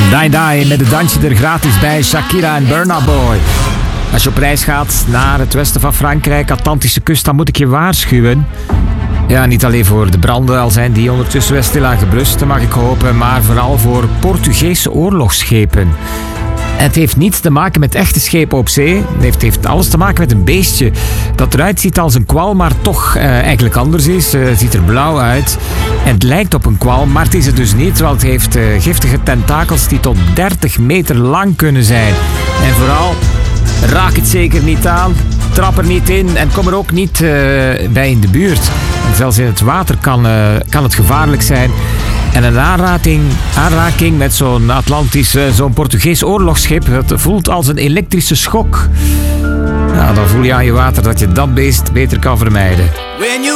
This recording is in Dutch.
Die Die met het dansje er gratis bij Shakira en Burna Boy. Als je op reis gaat naar het westen van Frankrijk, Atlantische kust, dan moet ik je waarschuwen. Ja, niet alleen voor de branden, al zijn die ondertussen wel stilaan geblust, mag ik hopen, maar vooral voor Portugese oorlogsschepen. En het heeft niets te maken met echte schepen op zee. Het heeft alles te maken met een beestje dat eruit ziet als een kwal, maar toch eigenlijk anders is. Het ziet er blauw uit. En het lijkt op een kwal, maar het is het dus niet. Want het heeft giftige tentakels die tot 30 meter lang kunnen zijn. En vooral, raak het zeker niet aan. Trap er niet in en kom er ook niet bij in de buurt. En zelfs in het water kan het gevaarlijk zijn. En een aanraking met zo'n zo'n Portugees oorlogsschip, dat voelt als een elektrische schok. Nou, dan voel je aan je water dat je dat beest beter kan vermijden.